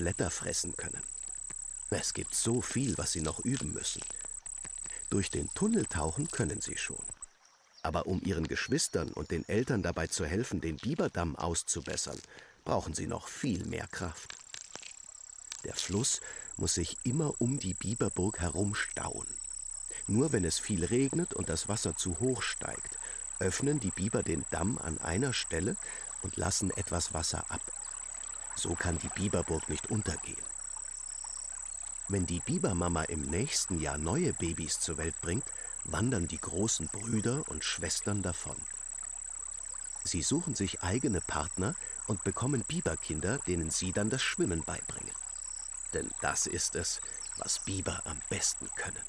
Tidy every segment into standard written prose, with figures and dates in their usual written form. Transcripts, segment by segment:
Blätter fressen können. Es gibt so viel, was sie noch üben müssen. Durch den Tunnel tauchen können sie schon. Aber um ihren Geschwistern und den Eltern dabei zu helfen, den Biberdamm auszubessern, brauchen sie noch viel mehr Kraft. Der Fluss muss sich immer um die Biberburg herum stauen. Nur wenn es viel regnet und das Wasser zu hoch steigt, öffnen die Biber den Damm an einer Stelle und lassen etwas Wasser ab. So kann die Biberburg nicht untergehen. Wenn die Bibermama im nächsten Jahr neue Babys zur Welt bringt, wandern die großen Brüder und Schwestern davon. Sie suchen sich eigene Partner und bekommen Biberkinder, denen sie dann das Schwimmen beibringen. Denn das ist es, was Biber am besten können.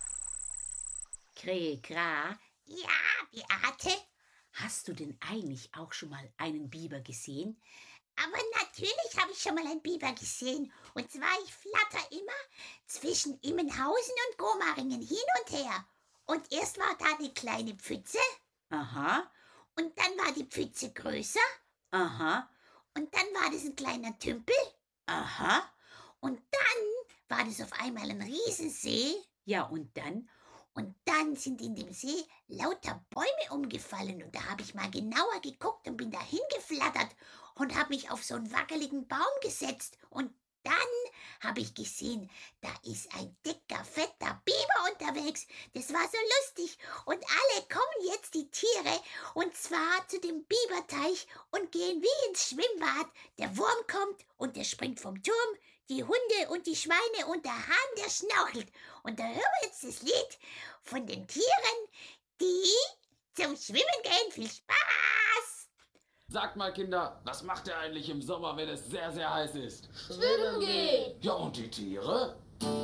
Kräkra, Ja, Beate, hast du denn eigentlich auch schon mal einen Biber gesehen? aber natürlich habe ich schon mal einen Biber gesehen. Und zwar, ich flatter immer zwischen Immenhausen und Gomaringen hin und her. Und erst war da eine kleine Pfütze Aha, und dann war die Pfütze größer aha, und dann war das ein kleiner Tümpel aha. und dann war das auf einmal ein Riesensee. Ja, und dann? Und dann sind in dem See lauter Bäume umgefallen und da habe ich mal genauer geguckt und bin da hingeflattert und habe mich auf so einen wackeligen Baum gesetzt. Und dann habe ich gesehen, da ist ein dicker, fetter Biber unterwegs. Das war so lustig. Und alle kommen jetzt, die Tiere, und zwar zu dem Biberteich und gehen wie ins Schwimmbad. Der Wurm kommt und der springt vom Turm, die Hunde und die Schweine und der Hahn, der schnorchelt. Und da hören wir jetzt das Lied von den Tieren, die zum Schwimmen gehen. Viel Spaß! Sagt mal, Kinder, was macht ihr eigentlich im Sommer, wenn es sehr, sehr heiß ist? Schwimmen gehen. Ja, und die Tiere?